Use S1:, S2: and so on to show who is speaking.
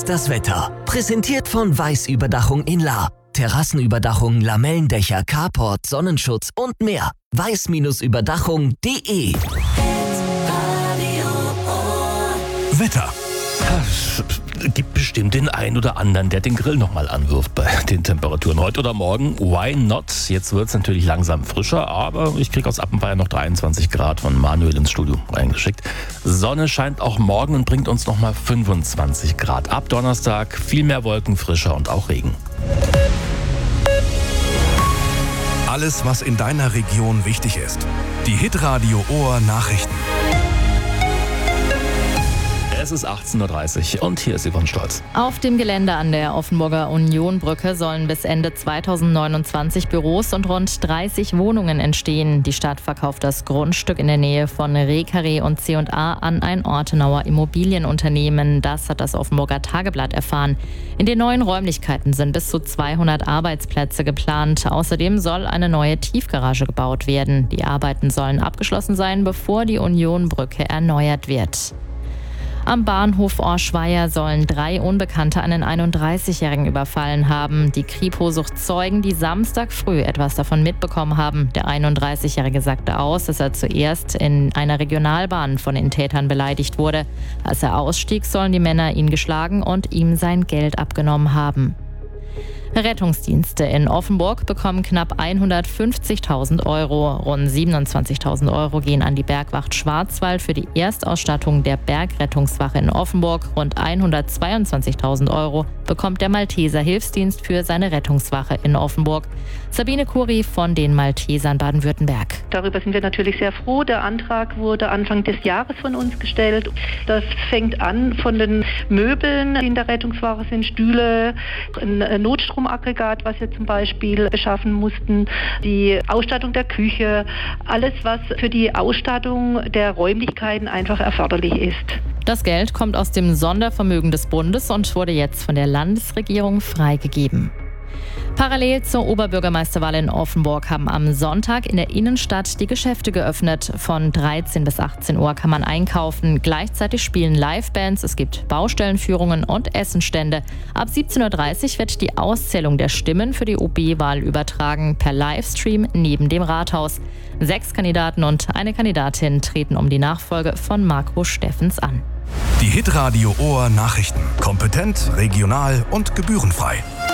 S1: Das Wetter. Präsentiert von Weiß Überdachung in Lahr. Terrassenüberdachung, Lamellendächer, Carport, Sonnenschutz und mehr. weiß-überdachung.de.
S2: Wetter. Gibt bestimmt den einen oder anderen, der den Grill nochmal anwirft bei den Temperaturen heute oder morgen. Why not? Jetzt wird es natürlich langsam frischer, aber ich kriege aus Appenweier noch 23 Grad von Manuel ins Studio reingeschickt. Sonne scheint auch morgen und bringt uns nochmal 25 Grad. Ab Donnerstag viel mehr Wolken, frischer und auch Regen.
S3: Alles, was in deiner Region wichtig ist. Die Hitradio Ohr Nachrichten.
S2: Es ist 18.30 Uhr und hier ist Yvonne Stolz.
S4: Auf dem Gelände an der Offenburger Unionbrücke sollen bis Ende 2029 Büros und rund 30 Wohnungen entstehen. Die Stadt verkauft das Grundstück in der Nähe von Rehkarree und C&A an ein Ortenauer Immobilienunternehmen. Das hat das Offenburger Tageblatt erfahren. In den neuen Räumlichkeiten sind bis zu 200 Arbeitsplätze geplant. Außerdem soll eine neue Tiefgarage gebaut werden. Die Arbeiten sollen abgeschlossen sein, bevor die Unionbrücke erneuert wird. Am Bahnhof Orschweier sollen 3 Unbekannte einen 31-Jährigen überfallen haben. Die Kripo sucht Zeugen, die Samstag früh etwas davon mitbekommen haben. Der 31-Jährige sagte aus, dass er zuerst in einer Regionalbahn von den Tätern beleidigt wurde. Als er ausstieg, sollen die Männer ihn geschlagen und ihm sein Geld abgenommen haben. Rettungsdienste in Offenburg bekommen knapp 150.000 Euro. Rund 27.000 Euro gehen an die Bergwacht Schwarzwald für die Erstausstattung der Bergrettungswache in Offenburg. Rund 122.000 Euro bekommt der Malteser Hilfsdienst für seine Rettungswache in Offenburg. Sabine Kuri von den Maltesern Baden-Württemberg.
S5: Darüber sind wir natürlich sehr froh. Der Antrag wurde Anfang des Jahres von uns gestellt. Das fängt an von den Möbeln, die in der Rettungswache sind, Stühle, ein Notstromaggregat, was wir zum Beispiel beschaffen mussten, die Ausstattung der Küche, alles, was für die Ausstattung der Räumlichkeiten einfach erforderlich ist.
S4: Das Geld kommt aus dem Sondervermögen des Bundes und wurde jetzt von der Landesregierung freigegeben. Parallel zur Oberbürgermeisterwahl in Offenburg haben am Sonntag in der Innenstadt die Geschäfte geöffnet. Von 13 bis 18 Uhr kann man einkaufen. Gleichzeitig spielen Livebands, es gibt Baustellenführungen und Essenstände. Ab 17.30 Uhr wird die Auszählung der Stimmen für die OB-Wahl übertragen, per Livestream neben dem Rathaus. 6 Kandidaten und eine Kandidatin treten um die Nachfolge von Marco Steffens an.
S3: Die Hitradio Ohr Nachrichten. Kompetent, regional und gebührenfrei.